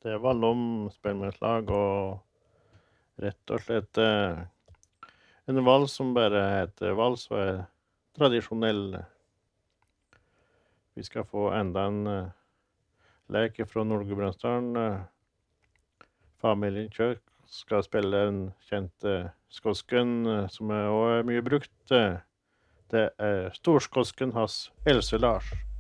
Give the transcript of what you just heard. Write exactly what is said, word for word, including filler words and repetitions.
Det er Vallom spellemannslag, og rett og slett eh, en vals som bare heter vals, og er tradisjonell. Vi skal få enda en eh, leke fra Nord-Gudbrandsdalen. Eh, familien Kjøk skal spille en kjent eh, skosken, eh, som er også er mye brukt. Eh, det er storskosken hans Else Lars.